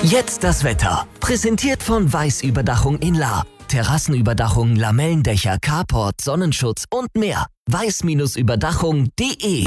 Jetzt das Wetter. Präsentiert von Weiß-Überdachung in Lahr. Terrassenüberdachung, Lamellendächer, Carport, Sonnenschutz und mehr. weiß-überdachung.de.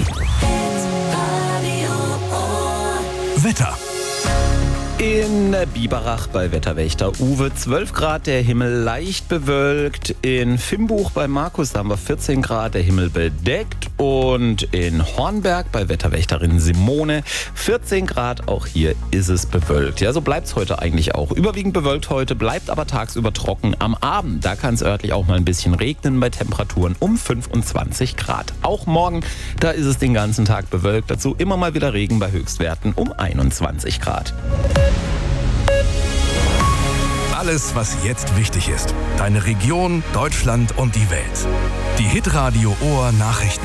Wetter. In Biberach bei Wetterwächter Uwe 12 Grad, der Himmel leicht bewölkt. In Fimbuch bei Markus haben wir 14 Grad, der Himmel bedeckt. Und in Hornberg bei Wetterwächterin Simone 14 Grad, auch hier ist es bewölkt. Ja, so bleibt es heute eigentlich auch. Überwiegend bewölkt heute, bleibt aber tagsüber trocken. Am Abend, da kann es örtlich auch mal ein bisschen regnen bei Temperaturen um 25 Grad. Auch morgen, da ist es den ganzen Tag bewölkt. Dazu immer mal wieder Regen bei Höchstwerten um 21 Grad. Alles, was jetzt wichtig ist. Deine Region, Deutschland und die Welt. Die Hitradio Ohr Nachrichten.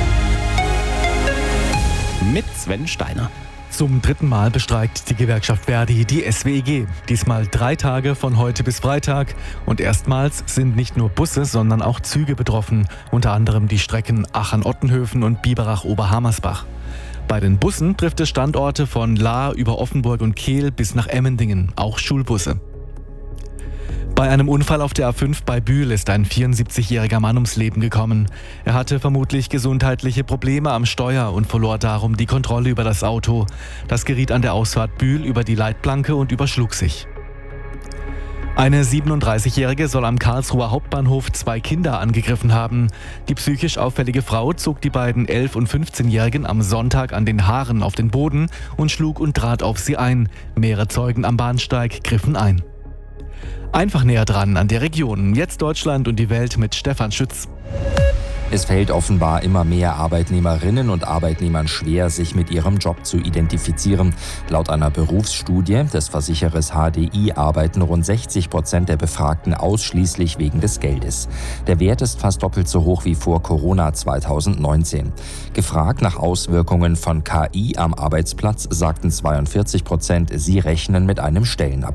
Mit Sven Steiner. Zum 3. Mal bestreikt die Gewerkschaft Verdi die SWEG. Diesmal 3 Tage von heute bis Freitag. Und erstmals sind nicht nur Busse, sondern auch Züge betroffen. Unter anderem die Strecken Achern-Ottenhöfen und Biberach-Oberhammersbach. Bei den Bussen trifft es Standorte von Lahr über Offenburg und Kehl bis nach Emmendingen, auch Schulbusse. Bei einem Unfall auf der A5 bei Bühl ist ein 74-jähriger Mann ums Leben gekommen. Er hatte vermutlich gesundheitliche Probleme am Steuer und verlor darum die Kontrolle über das Auto. Das geriet an der Ausfahrt Bühl über die Leitplanke und überschlug sich. Eine 37-Jährige soll am Karlsruher Hauptbahnhof 2 Kinder angegriffen haben. Die psychisch auffällige Frau zog die beiden 11- und 15-Jährigen am Sonntag an den Haaren auf den Boden und schlug und trat auf sie ein. Mehrere Zeugen am Bahnsteig griffen ein. Einfach näher dran an der Region. Jetzt Deutschland und die Welt mit Stefan Schütz. Es fällt offenbar immer mehr Arbeitnehmerinnen und Arbeitnehmern schwer, sich mit ihrem Job zu identifizieren. Laut einer Berufsstudie des Versicherers HDI arbeiten rund 60% der Befragten ausschließlich wegen des Geldes. Der Wert ist fast doppelt so hoch wie vor Corona 2019. Gefragt nach Auswirkungen von KI am Arbeitsplatz sagten 42%, sie rechnen mit einem Stellenabbau.